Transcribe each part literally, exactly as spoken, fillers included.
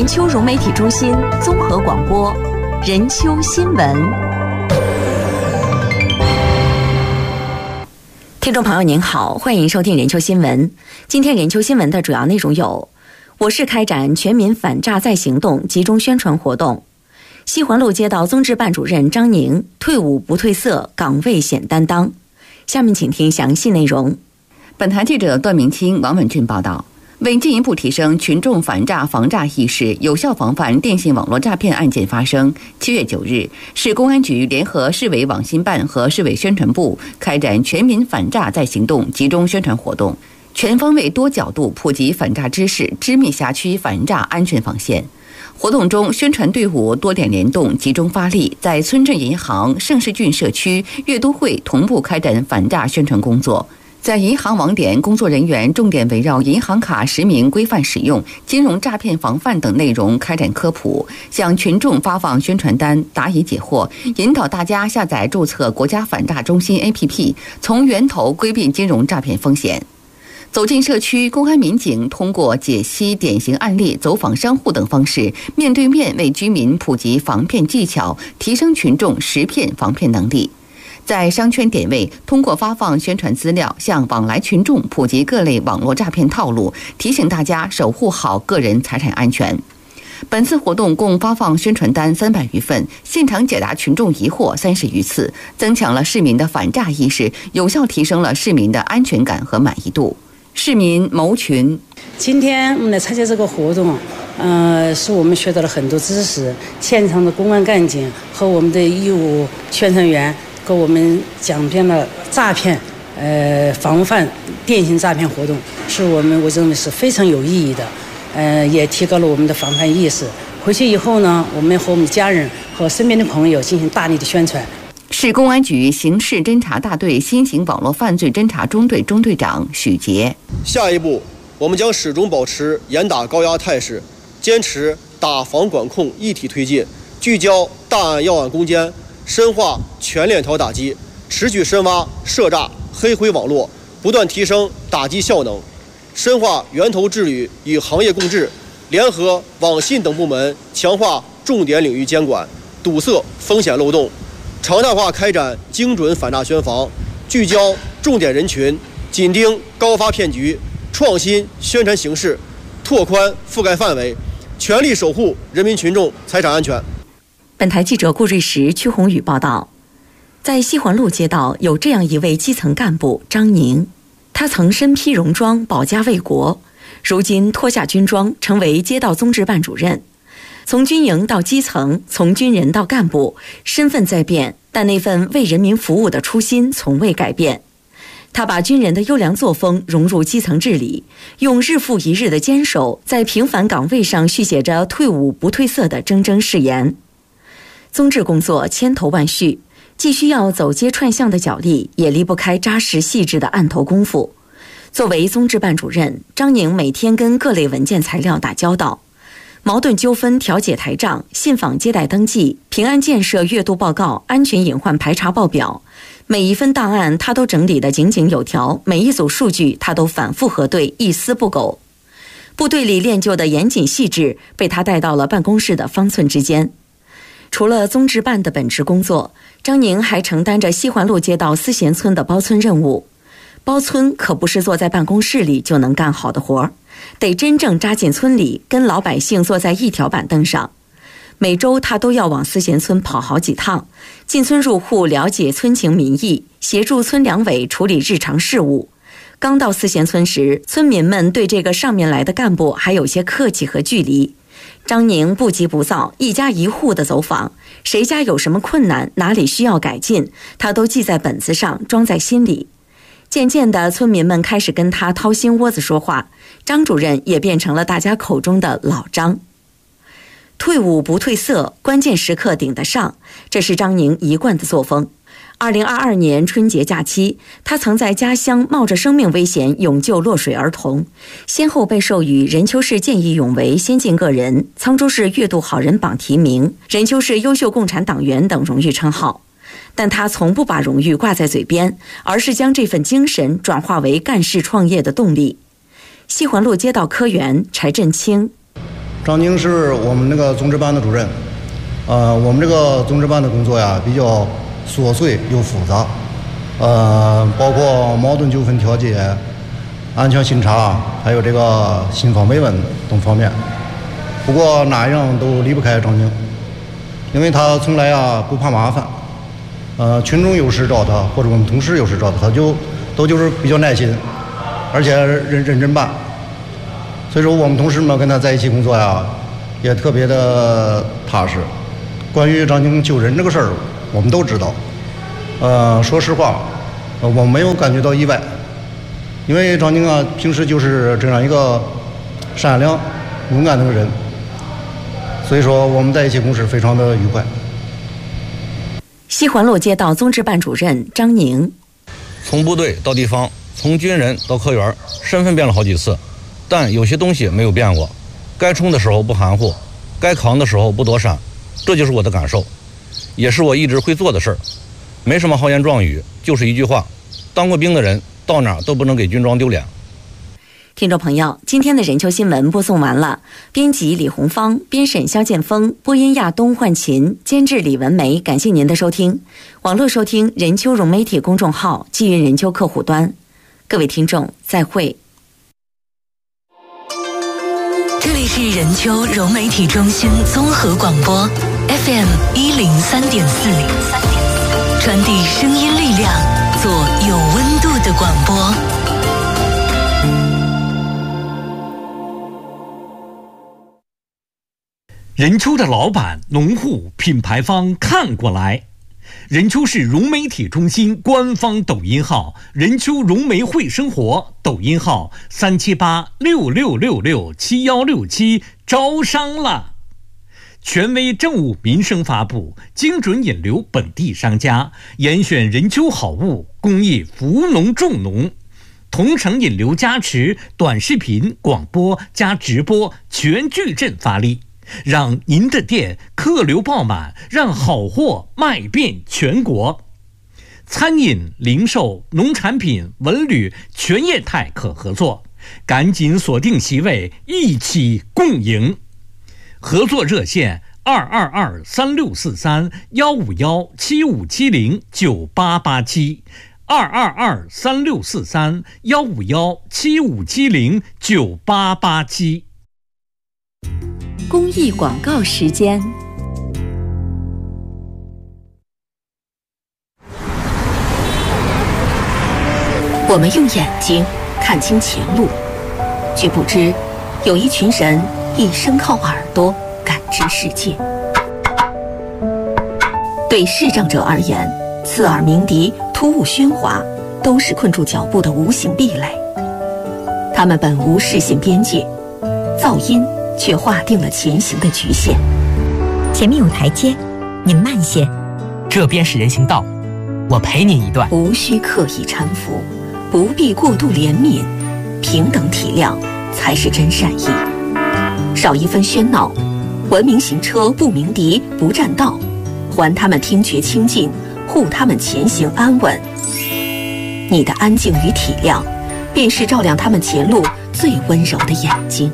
丘融媒体中心综合广播，任丘新闻。听众朋友您好，欢迎收听任丘新闻。今天任丘新闻的主要内容有：我市开展全民反诈再行动集中宣传活动；西环路街道综治办主任张宁退伍不褪色，岗位显担当。下面请听详细内容。 本台记者段明清、王文俊报道。为进一步提升群众反诈防诈意识，有效防范电信网络诈骗案件发生，七月九日，市公安局联合市委网信办和市委宣传部开展全民反诈再行动集中宣传活动，全方位多角度普及反诈知识，织密辖区反诈安全防线。活动中，宣传队伍多点联动，集中发力，在村镇银行、盛世郡社区、阅都会同步开展反诈宣传工作。在银行网点，工作人员重点围绕银行卡实名规范使用、金融诈骗防范等内容开展科普，向群众发放宣传单，答疑解惑，引导大家下载注册国家反诈中心 A P P， 从源头规避金融诈骗风险。走进社区，公安民警通过解析典型案例、走访商户等方式，面对面为居民普及防骗技巧，提升群众识骗防骗能力。在商圈点位，通过发放宣传资料，向往来群众普及各类网络诈骗套路，提醒大家守护好个人财产安全。本次活动共发放宣传单三百余份，现场解答群众疑惑三十余次，增强了市民的反诈意识，有效提升了市民的安全感和满意度。市民谋群， 今天我们来参加这个活动，呃，是我们学到了很多知识。现场的公安干警和我们的义务宣传员给我们讲遍了诈骗，呃，防范电信诈骗活动，是我们我认为是非常有意义的，呃，也提高了我们的防范意识。回去以后呢，我们和我们家人和身边的朋友进行大力的宣传。 市公安局刑事侦查大队新型网络犯罪侦查中队中队长许杰。 下一步，我们将始终保持严打高压态势，坚持打防管控一体推进，聚焦大案要案攻坚，深化全链条打击，持续深挖涉诈黑灰网络，不断提升打击效能，深化源头治理与行业共治，联合网信等部门强化重点领域监管，堵塞风险漏洞，常态化开展精准反诈宣防，聚焦重点人群，紧盯高发骗局，创新宣传形式，拓宽覆盖范围，全力守护人民群众财产安全。 本台记者顾瑞石、屈宏宇报道。在西环路街道有这样一位基层干部张宁，他曾身披戎装保家卫国，如今脱下军装成为街道综治办主任。从军营到基层，从军人到干部，身份在变，但那份为人民服务的初心从未改变。他把军人的优良作风融入基层治理，用日复一日的坚守，在平凡岗位上续写着退伍不褪色的铮铮誓言。综治工作千头万绪，既需要走街串巷的脚力，也离不开扎实细致的案头功夫。作为综治办主任，张宁每天跟各类文件材料打交道，矛盾纠纷调解台账、信访接待登记、平安建设月度报告、安全隐患排查报表，每一份档案他都整理得井井有条，每一组数据他都反复核对，一丝不苟。部队里练就的严谨细致被他带到了办公室的方寸之间。除了综治办的本职工作，张宁还承担着西环路街道思贤村的包村任务。包村可不是坐在办公室里就能干好的活儿，得真正扎进村里，跟老百姓坐在一条板凳上。每周他都要往思贤村跑好几趟，进村入户了解村情民意，协助村两委处理日常事务。刚到思贤村时，村民们对这个上面来的干部还有些客气和距离。张宁不急不躁，一家一户的走访，谁家有什么困难，哪里需要改进，他都记在本子上，装在心里。渐渐的，村民们开始跟他掏心窝子说话，张主任也变成了大家口中的老张。退伍不褪色，关键时刻顶得上，这是张宁一贯的作风。二零二二年春节假期，他曾在家乡冒着生命危险勇救落水儿童，先后被授予任丘市见义勇为先进个人、沧州市月度好人榜提名、任丘市优秀共产党员等荣誉称号。但他从不把荣誉挂在嘴边，而是将这份精神转化为干事创业的动力。西环路街道科员柴振清， 张宁是我们那个综治办的主任。呃，我们这个综治办的工作呀，比较琐碎又复杂，呃，包括矛盾纠纷调解、安全巡查，还有这个信访慰问等方面。不过哪一样都离不开张宁，因为他从来啊不怕麻烦。呃，群众有事找他，或者我们同事有事找他，他就都就是比较耐心，而且认认真办。所以说，我们同事们跟他在一起工作呀，也特别的踏实。关于张宁救人这个事儿，我们都知道。呃，说实话，呃，我没有感觉到意外，因为张宁啊，平时就是这样一个善良、勇敢的个人，所以说我们在一起共事非常的愉快。 西环路街道综治办主任张宁， 从部队到地方，从军人到科员，身份变了好几次，但有些东西没有变过，该冲的时候不含糊，该扛的时候不躲闪。这就是我的感受，也是我一直会做的事儿。没什么豪言壮语，就是一句话：当过兵的人到哪儿都不能给军装丢脸。 听众朋友，今天的人球新闻播送完了。编辑李红芳，编审肖建峰，播音亚东焕琴，监制李文梅。感谢您的收听。网络收听人球融媒体公众号，基于人球客户端。各位听众，再会。 这里是人球融媒体中心综合广播 F M 一零三点四，传递声音力量，做有温度的广播。 人球的老板、农户、品牌方看过来。人球市融媒体中心官方抖音号人球融媒会生活，抖音号三七八六六六六七幺六七，招商了。权威政务民生发布，精准引流本地商家，严选人球好物，公益扶农重农，同城引流加持，短视频、广播加直播全矩阵发力，让您的店客流爆满，让好货卖遍全国。餐饮、零售、农产品、文旅全业态可合作，赶紧锁定席位，一起共赢。合作热线二二二三六四三幺五幺七五七零九八八七，二二二三六四三幺五幺七五七零九八八七。 公益广告时间。我们用眼睛看清前路，却不知有一群人一生靠耳朵感知世界。对视障者而言，刺耳鸣笛、突兀喧哗都是困住脚步的无形壁垒。他们本无视线边界，噪音却划定了前行的局限。 前面有台阶，您慢些。 这边是人行道，我陪您一段。 无需刻意搀扶，不必过度怜悯，平等体谅才是真善意。少一分喧闹，文明行车不鸣笛不占道，还他们听觉清净，护他们前行安稳。你的安静与体谅，便是照亮他们前路最温柔的眼睛。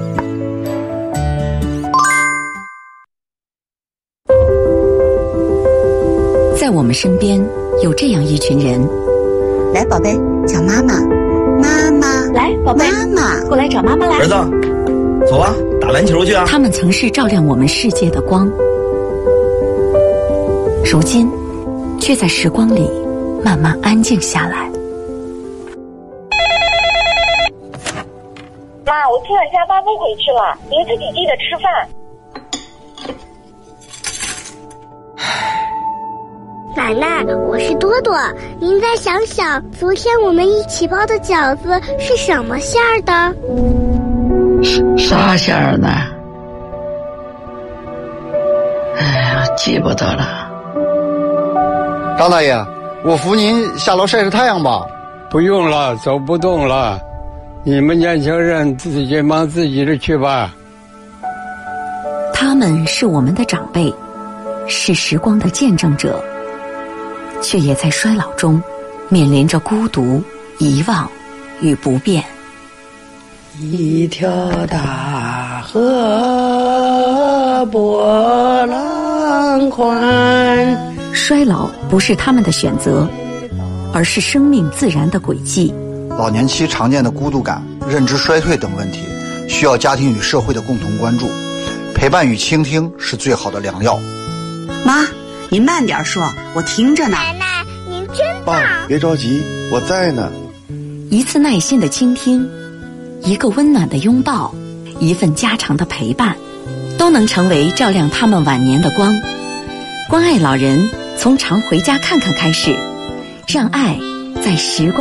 在我们身边有这样一群人， 来，宝贝，叫妈妈，妈妈， 来，宝贝， 妈妈， 过来找妈妈来。 儿子，走啊，打篮球去啊！ 他们曾是照亮我们世界的光，如今却在时光里慢慢安静下来。 妈，我今晚下班不回去了，您自己记得吃饭。 奶奶，我是多多。您再想想，昨天我们一起包的饺子是什么馅儿的？ 啥馅儿呢？哎呀，记不得了。 张大爷，我扶您下楼晒晒太阳吧。 不用了，走不动了。你们年轻人自己忙自己的去吧。 他们是我们的长辈，是时光的见证者，却也在衰老中面临着孤独、遗忘与不变。 一条大河波浪宽。 衰老不是他们的选择，而是生命自然的轨迹。 老年期常见的孤独感、认知衰退等问题，需要家庭与社会的共同关注。陪伴与倾听是最好的良药。 妈，您慢点说，我听着呢。 奶奶，您真棒！ 爸，别着急，我在呢。 一次耐心的倾听，一个温暖的拥抱，一份家常的陪伴，都能成为照亮他们晚年的光。关爱老人，从常回家看看开始，让爱在时光